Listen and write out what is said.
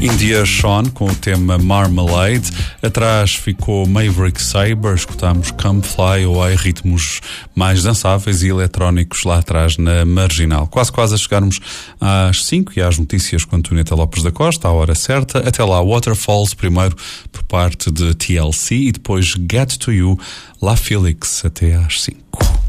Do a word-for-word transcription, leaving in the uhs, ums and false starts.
India Shawn com o tema Marmalade. Atrás ficou Maverick Sabre, escutámos Come Fly Away, ritmos mais dançáveis e eletrónicos lá atrás na Marginal. Quase quase a chegarmos às cinco e às notícias com Antonieta Lopes da Costa, à hora certa. Até lá, Waterfalls primeiro por parte de T L C e depois Get To You, La Felix, até às cinco.